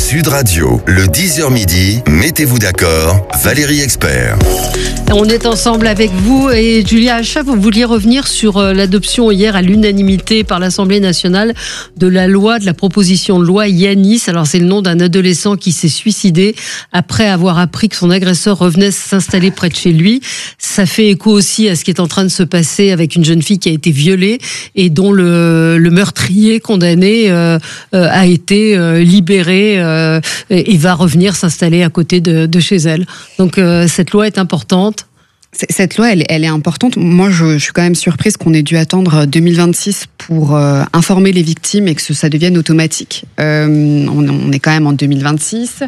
Sud Radio, le 10h midi, mettez-vous d'accord, Valérie Expert. On est ensemble avec vous et Julia Achat, vous vouliez revenir sur l'adoption hier à l'unanimité par l'Assemblée nationale de la proposition de loi Yanis. Alors c'est le nom d'un adolescent qui s'est suicidé après avoir appris que son agresseur revenait s'installer près de chez lui. Ça fait écho aussi à ce qui est en train de se passer avec une jeune fille qui a été violée et dont le meurtrier condamné a été libéré et va revenir s'installer à côté de chez elle. Donc cette loi est importante. Cette loi, elle est importante. Moi, je suis quand même surprise qu'on ait dû attendre 2026 pour informer les victimes et que ça devienne automatique. On est quand même en 2026.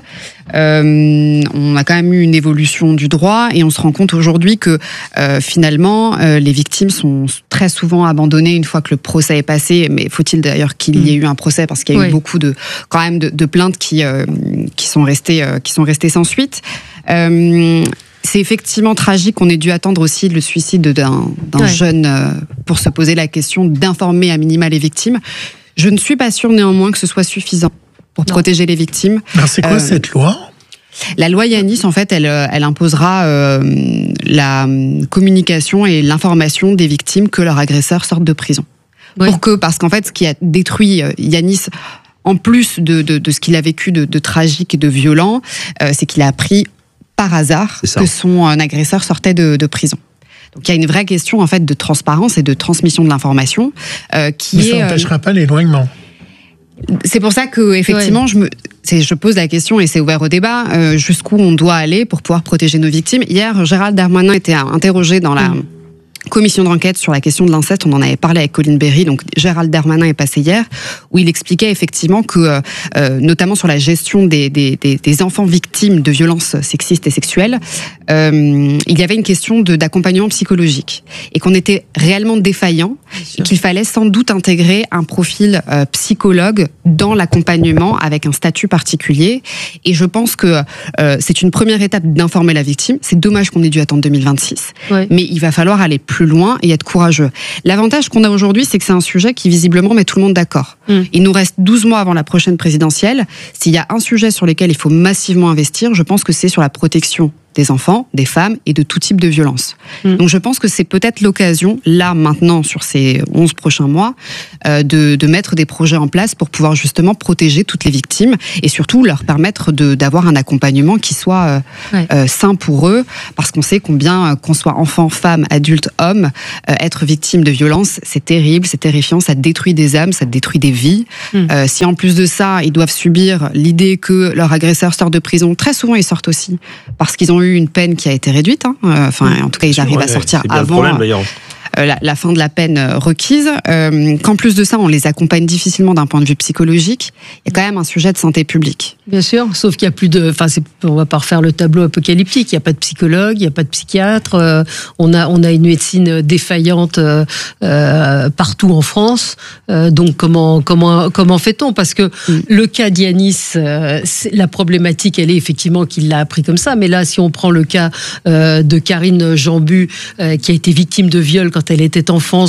On a quand même eu une évolution du droit et on se rend compte aujourd'hui que finalement, les victimes sont très souvent abandonnées une fois que le procès est passé. Mais faut-il d'ailleurs qu'il y ait eu un procès parce qu'il y a eu beaucoup de plaintes qui sont restées sans suite. C'est effectivement tragique qu'on ait dû attendre aussi le suicide d'un jeune pour se poser la question d'informer à minima les victimes. Je ne suis pas sûre néanmoins que ce soit suffisant pour protéger les victimes. Alors c'est quoi cette loi ? La loi Yanis, en fait, elle imposera la communication et l'information des victimes que leur agresseur sorte de prison. Oui. Parce qu'en fait, ce qui a détruit Yanis, en plus de ce qu'il a vécu de tragique et de violent, c'est qu'il a appris par hasard que son agresseur sortait de prison. Donc il y a une vraie question en fait de transparence et de transmission de l'information Mais ça n'empêchera pas l'éloignement. C'est pour ça que effectivement je pose la question et c'est ouvert au débat jusqu'où on doit aller pour pouvoir protéger nos victimes. Hier, Gérald Darmanin était interrogé dans la commission d'enquête sur la question de l'inceste, on en avait parlé avec Colline Berry, donc Gérald Darmanin est passé hier, où il expliquait effectivement que, notamment sur la gestion des enfants victimes de violences sexistes et sexuelles, il y avait une question d'accompagnement psychologique, et qu'on était réellement défaillant, et qu'il fallait sans doute intégrer un profil psychologue dans l'accompagnement avec un statut particulier, et je pense que c'est une première étape d'informer la victime. C'est dommage qu'on ait dû attendre 2026, mais il va falloir aller plus loin et être courageux. L'avantage qu'on a aujourd'hui, c'est que c'est un sujet qui visiblement met tout le monde d'accord. Il nous reste 12 mois avant la prochaine présidentielle. S'il y a un sujet sur lequel il faut massivement investir, je pense que c'est sur la protection des enfants, des femmes et de tout type de violence. Donc je pense que c'est peut-être l'occasion, là, maintenant, sur ces 11 prochains mois, de mettre des projets en place pour pouvoir justement protéger toutes les victimes et surtout leur permettre d'avoir un accompagnement qui soit sain pour eux, parce qu'on sait combien, qu'on soit enfant, femme, adulte, homme, être victime de violence, c'est terrible, c'est terrifiant, ça détruit des âmes, ça détruit des vies. Si en plus de ça, ils doivent subir l'idée que leur agresseur sort de prison, très souvent ils sortent aussi parce qu'ils ont eu une peine qui a été réduite. En tout cas, ils arrivent à sortir avant la fin de la peine requise. Qu'en plus de ça, on les accompagne difficilement d'un point de vue psychologique. Il y a quand même un sujet de santé publique. Bien sûr, sauf qu'il y a plus de... on va pas refaire le tableau apocalyptique. Il n'y a pas de psychologue, il n'y a pas de psychiatre. On a une médecine défaillante partout en France. Donc comment fait-on ? Parce que le cas d'Yanis, la problématique, elle est effectivement qu'il l'a appris comme ça. Mais là, si on prend le cas de Karine Jambu, qui a été victime de viol quand elle était enfant,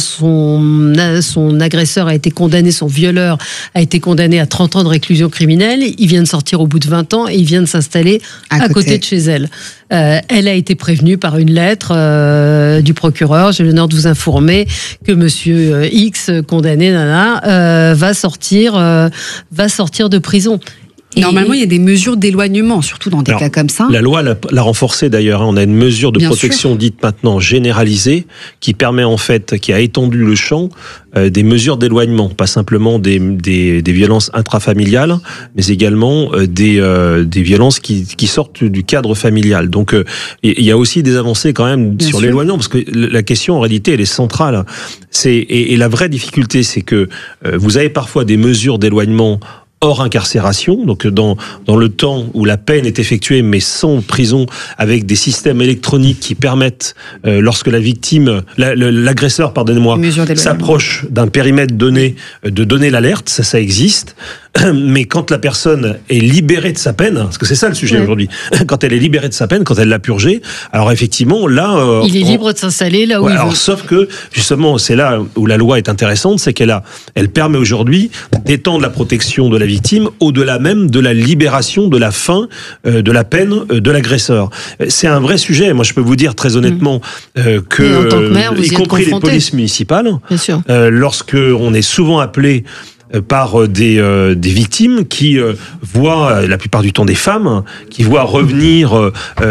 son agresseur a été condamné, son violeur a été condamné à 30 ans de réclusion criminelle. Il vient de sortir au bout de 20 ans et il vient de s'installer à côté de chez elle. Elle a été prévenue par une lettre du procureur. J'ai l'honneur de vous informer que monsieur X, condamné, va sortir de prison. Normalement, il y a des mesures d'éloignement, surtout dans des cas comme ça. La loi l'a renforcé d'ailleurs. On a une mesure de protection dite maintenant généralisée qui permet en fait, qui a étendu le champ des mesures d'éloignement, pas simplement des violences intrafamiliales, mais également des violences qui sortent du cadre familial. Donc il y a aussi des avancées quand même sur l'éloignement, parce que la question en réalité elle est centrale. Et la vraie difficulté, c'est que vous avez parfois des mesures d'éloignement hors incarcération, donc dans le temps où la peine est effectuée, mais sans prison, avec des systèmes électroniques qui permettent, lorsque la victime, l'agresseur, pardonnez-moi, s'approche d'un périmètre donné, de donner l'alerte, ça existe. Mais quand la personne est libérée de sa peine, parce que c'est ça le sujet aujourd'hui, quand elle est libérée de sa peine, quand elle l'a purgée, alors effectivement, là... il est libre de s'installer là où il veut. Sauf que, justement, c'est là où la loi est intéressante, c'est elle permet aujourd'hui d'étendre la protection de la victime, au-delà même de la libération, de la fin, de la peine de l'agresseur. C'est un vrai sujet. Moi, je peux vous dire très honnêtement que, en tant que maire, vous y compris les polices municipales, lorsque on est souvent appelé par des victimes qui voient, la plupart du temps des femmes, qui voient revenir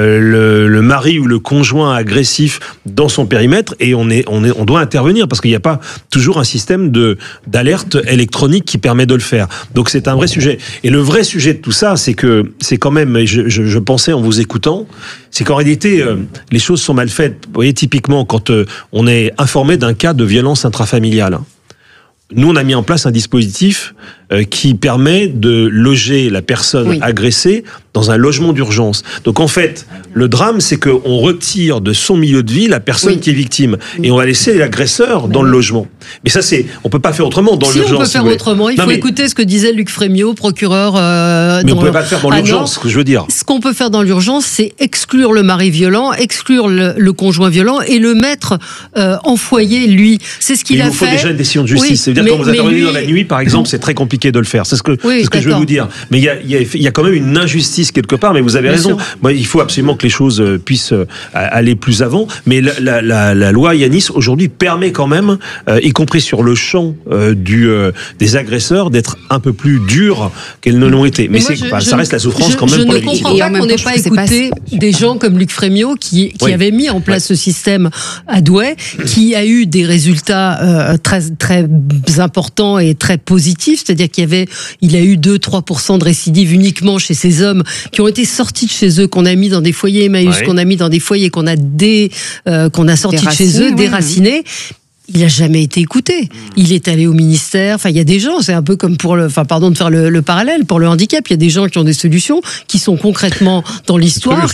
le mari ou le conjoint agressif dans son périmètre, et on doit intervenir parce qu'il n'y a pas toujours un système d'alerte électronique qui permet de le faire. Donc c'est un vrai sujet. Et le vrai sujet de tout ça, c'est que c'est quand même, et je pensais en vous écoutant, c'est qu'en réalité les choses sont mal faites. Vous voyez, typiquement quand on est informé d'un cas de violence intrafamiliale, nous, on a mis en place un dispositif qui permet de loger la personne agressée dans un logement d'urgence. Donc en fait, le drame, c'est qu'on retire de son milieu de vie la personne qui est victime. Et on va laisser l'agresseur dans le logement. Mais ça, on peut pas faire autrement dans l'urgence. Si, on peut faire autrement. Il faut écouter ce que disait Luc Frémiot, procureur. Mais on peut pas le faire dans l'urgence, ce que je veux dire. Ce qu'on peut faire dans l'urgence, c'est exclure le mari violent, exclure le conjoint violent et le mettre en foyer, lui. C'est ce qu'il a fait. Il faut déjà une décision de justice. C'est-à-dire quand vous intervenez dans la nuit, par exemple, c'est très compliqué de le faire. C'est ce que je veux vous dire. Mais il y a quand même une injustice quelque part, mais vous avez raison. Moi, il faut absolument que les choses puissent aller plus avant. Mais la loi Yanis, aujourd'hui, permet quand même, y compris sur le champ des agresseurs, d'être un peu plus dure qu'elles ne l'ont été. Mais ça reste la souffrance quand même pour les victimes. Je ne comprends pas qu'on n'ait pas écouté des gens comme Luc Frémiot qui avait mis en place ce système à Douai, qui a eu des résultats très, très importants et très positifs. C'est-à-dire il a eu 2-3% de récidive uniquement chez ces hommes qui ont été sortis de chez eux, qu'on a mis dans des foyers Emmaüs, qu'on a mis dans des foyers qu'on a sortis de chez eux, déracinés. Il n'a jamais été écouté. Il est allé au ministère. Enfin, il y a des gens, c'est un peu comme pardon de faire le parallèle, pour le handicap, il y a des gens qui ont des solutions, qui sont concrètement dans l'histoire,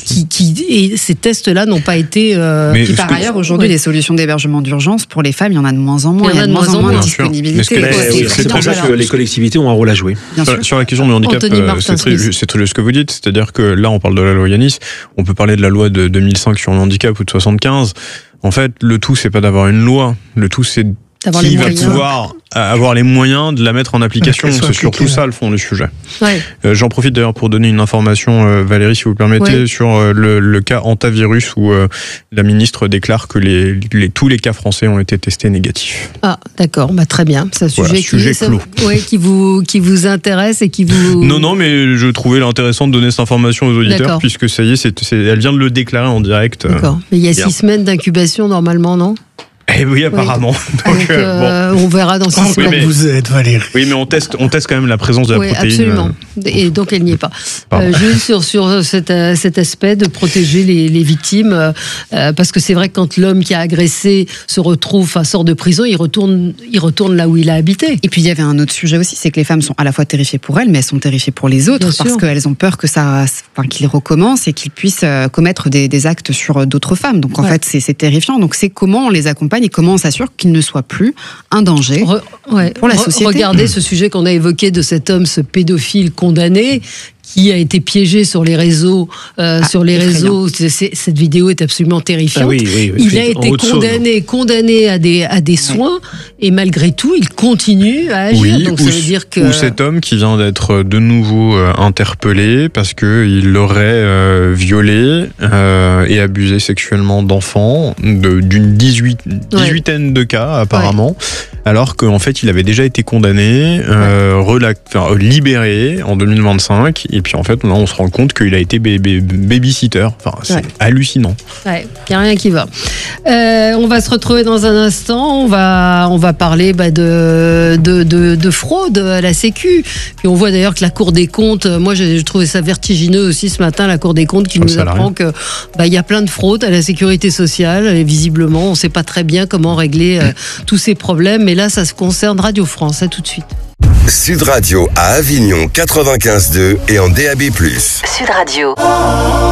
et ces tests-là n'ont pas été... Puis par ailleurs, aujourd'hui, les solutions d'hébergement d'urgence, pour les femmes, il y en a de moins en moins. Il y a de moins en moins de disponibilité. C'est pour ça que les collectivités ont un rôle à jouer. Sur la question du handicap, c'est très ce que vous dites, c'est-à-dire que là, on parle de la loi Yanis, on peut parler de la loi de 2005 sur le handicap ou de 75. En fait, le tout, c'est pas d'avoir une loi. Le tout, c'est qui va pouvoir avoir les moyens de la mettre en application. C'est surtout ça le fond du sujet. J'en profite d'ailleurs pour donner une information, Valérie, si vous permettez, sur le cas Antavirus, où la ministre déclare que tous les cas français ont été testés négatifs. Ah, d'accord, très bien. C'est un sujet clos. Qui vous intéresse et qui vous... Non, mais je trouvais intéressant de donner cette information aux auditeurs, puisque ça y est, elle vient de le déclarer en direct. D'accord. Mais il y a 6 semaines d'incubation normalement, non ? Eh oui, apparemment. Donc, on verra dans 6 semaines. Vous êtes, Valérie. Oui, mais on teste quand même la présence de la protéine. Absolument. Et donc, elle n'y est pas. Juste sur cet aspect de protéger les victimes, parce que c'est vrai que quand l'homme qui a agressé sort de prison, il retourne là où il a habité. Et puis, il y avait un autre sujet aussi, c'est que les femmes sont à la fois terrifiées pour elles, mais elles sont terrifiées pour les autres, parce qu'elles ont peur que qu'il recommence et qu'ils puissent commettre des actes sur d'autres femmes. Donc, en fait, c'est terrifiant. Donc, c'est comment on les accompagne et comment on s'assure qu'il ne soit plus un danger pour la société. Regardez ce sujet qu'on a évoqué de cet homme, ce pédophile condamné, qui a été piégé sur les réseaux. Cette vidéo est absolument terrifiante. Il a été condamné à des soins, et malgré tout, il continue à agir. Donc ça veut dire que... Ou cet homme qui vient d'être de nouveau interpellé parce qu'il aurait violé et abusé sexuellement d'enfants, d'une 18aine de cas apparemment, alors qu'en fait il avait déjà été condamné, libéré en 2025. Et puis en fait, là, on se rend compte qu'il a été babysitter. Enfin, c'est hallucinant. Il n'y a rien qui va. On va se retrouver dans un instant. On va parler de fraude à la Sécu. Puis on voit d'ailleurs que la Cour des comptes, moi j'ai trouvé ça vertigineux aussi ce matin, la Cour des comptes qui nous apprend que y a plein de fraudes à la sécurité sociale. Et visiblement, on ne sait pas très bien comment régler tous ces problèmes. Mais là, ça se concerne Radio France. À tout de suite. Sud Radio à Avignon 95.2 et en DAB+. Sud Radio.